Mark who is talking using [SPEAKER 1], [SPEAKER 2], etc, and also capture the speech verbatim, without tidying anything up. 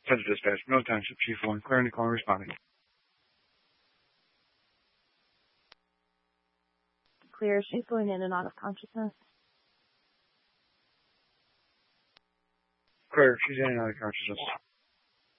[SPEAKER 1] Central Dispatch, Mill Township, Chief one, clearing the call and responding.
[SPEAKER 2] Clear. She's going in and out of consciousness.
[SPEAKER 1] Clear. She's in and out of consciousness.